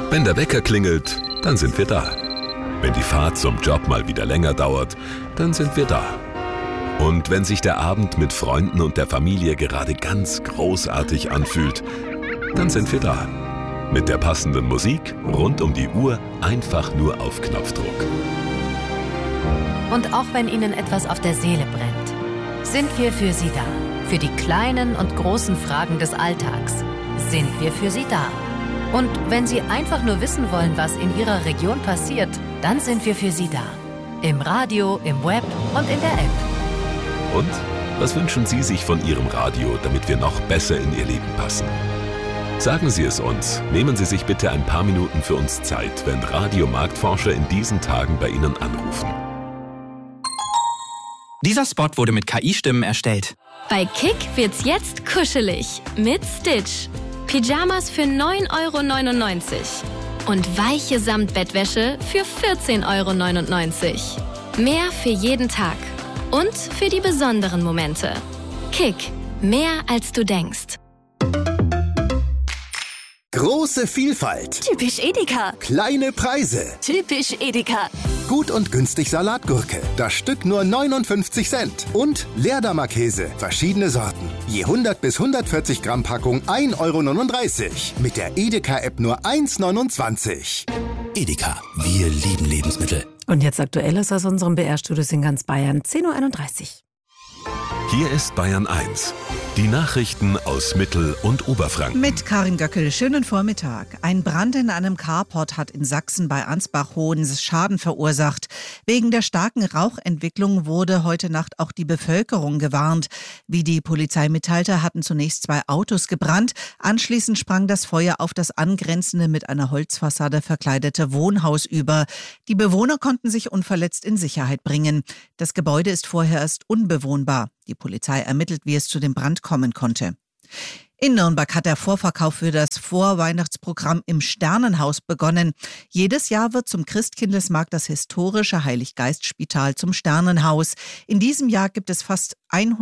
Wenn der Wecker klingelt, dann sind wir da. Wenn die Fahrt zum Job mal wieder länger dauert, dann sind wir da. Und wenn sich der Abend mit Freunden und der Familie gerade ganz großartig anfühlt, dann sind wir da. Mit der passenden Musik rund um die Uhr, einfach nur auf Knopfdruck. Und auch wenn Ihnen etwas auf der Seele brennt, sind wir für Sie da. Für die kleinen und großen Fragen des Alltags sind wir für Sie da. Und wenn Sie einfach nur wissen wollen, was in Ihrer Region passiert, dann sind wir für Sie da. Im Radio, im Web und in der App. Und was wünschen Sie sich von Ihrem Radio, damit wir noch besser in Ihr Leben passen? Sagen Sie es uns. Nehmen Sie sich bitte ein paar Minuten für uns Zeit, wenn Radiomarktforscher in diesen Tagen bei Ihnen anrufen. Dieser Spot wurde mit KI-Stimmen erstellt. Bei Kick wird's jetzt kuschelig mit Stitch. Pyjamas für 9,99 € und weiche Samtbettwäsche für 14,99 €. Mehr für jeden Tag und für die besonderen Momente. Kick, mehr als du denkst. Große Vielfalt. Typisch Edeka. Kleine Preise. Typisch Edeka. Gut und günstig Salatgurke. Das Stück nur 59 Cent. Und Leerdammer Käse. Verschiedene Sorten. Je 100 bis 140 Gramm Packung 1,39 €. Mit der Edeka-App nur 1,29 €. Edeka. Wir lieben Lebensmittel. Und jetzt Aktuelles aus unserem BR-Studios in ganz Bayern. 10:31 Uhr. Hier ist Bayern 1. Die Nachrichten aus Mittel- und Oberfranken. Mit Karin Göckel, schönen Vormittag. Ein Brand in einem Carport hat in Sachsen bei Ansbach-Hohen Schaden verursacht. Wegen der starken Rauchentwicklung wurde heute Nacht auch die Bevölkerung gewarnt. Wie die Polizei mitteilte, hatten zunächst 2 Autos gebrannt. Anschließend sprang das Feuer auf das angrenzende, mit einer Holzfassade verkleidete Wohnhaus über. Die Bewohner konnten sich unverletzt in Sicherheit bringen. Das Gebäude ist vorher erst unbewohnbar. Die Polizei ermittelt, wie es zu dem Brand kommen konnte. In Nürnberg hat der Vorverkauf für das Vorweihnachtsprogramm im Sternenhaus begonnen. Jedes Jahr wird zum Christkindlesmarkt das historische Heiliggeistspital zum Sternenhaus. In diesem Jahr gibt es fast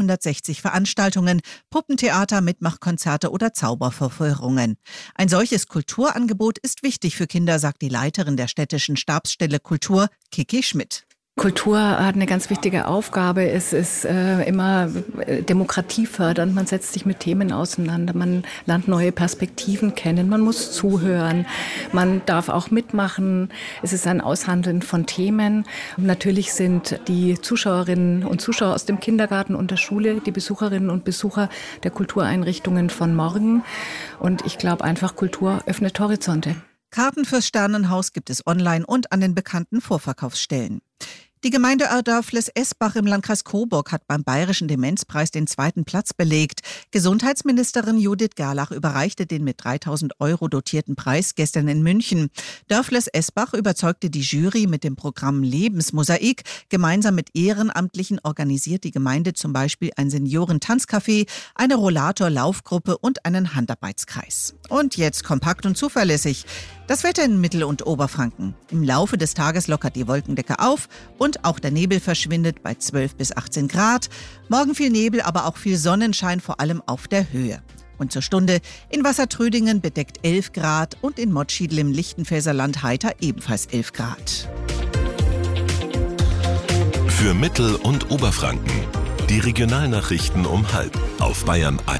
160 Veranstaltungen, Puppentheater, Mitmachkonzerte oder Zauberverführungen. Ein solches Kulturangebot ist wichtig für Kinder, sagt die Leiterin der städtischen Stabsstelle Kultur, Kiki Schmidt. Kultur hat eine ganz wichtige Aufgabe. Es ist immer demokratiefördernd. Man setzt sich mit Themen auseinander. Man lernt neue Perspektiven kennen. Man muss zuhören. Man darf auch mitmachen. Es ist ein Aushandeln von Themen. Und natürlich sind die Zuschauerinnen und Zuschauer aus dem Kindergarten und der Schule die Besucherinnen und Besucher der Kultureinrichtungen von morgen. Und ich glaube einfach, Kultur öffnet Horizonte. Karten fürs Sternenhaus gibt es online und an den bekannten Vorverkaufsstellen. Die Gemeinde Dörfles-Esbach im Landkreis Coburg hat beim Bayerischen Demenzpreis den 2. Platz belegt. Gesundheitsministerin Judith Gerlach überreichte den mit 3.000 € dotierten Preis gestern in München. Dörfles-Esbach überzeugte die Jury mit dem Programm Lebensmosaik. Gemeinsam mit Ehrenamtlichen organisiert die Gemeinde zum Beispiel ein Senioren-Tanzcafé, eine Rollator-Laufgruppe und einen Handarbeitskreis. Und jetzt kompakt und zuverlässig. Das Wetter in Mittel- und Oberfranken. Im Laufe des Tages lockert die Wolkendecke auf und auch der Nebel verschwindet bei 12 bis 18 Grad. Morgen viel Nebel, aber auch viel Sonnenschein, vor allem auf der Höhe. Und zur Stunde in Wassertrödingen bedeckt 11 Grad und in Mottschiedl im Lichtenfelser Land heiter ebenfalls 11 Grad. Für Mittel- und Oberfranken. Die Regionalnachrichten um 12:30 auf Bayern 1.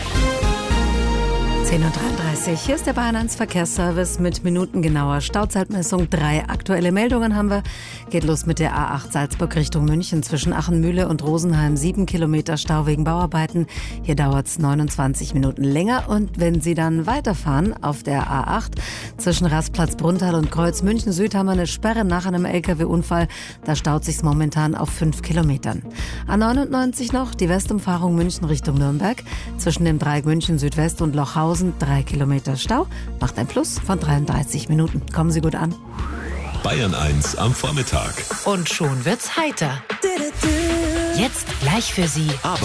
10:33 Uhr. Hier ist der Bayern 1 Verkehrsservice mit minutengenauer Stauzeitmessung. 3 aktuelle Meldungen haben wir. Geht los mit der A8 Salzburg Richtung München zwischen Achenmühle und Rosenheim. 7 Kilometer Stau wegen Bauarbeiten. Hier dauert es 29 Minuten länger. Und wenn Sie dann weiterfahren auf der A8 zwischen Rastplatz Bruntal und Kreuz München Süd haben wir eine Sperre nach einem LKW-Unfall. Da staut sich momentan auf 5 Kilometern. A99 noch die Westumfahrung München Richtung Nürnberg. Zwischen dem Dreieck München Südwest und Lochhausen 3 Kilometer Stau, macht ein Plus von 33 Minuten. Kommen Sie gut an. Bayern 1 am Vormittag. Und schon wird's heiter. Jetzt gleich für Sie.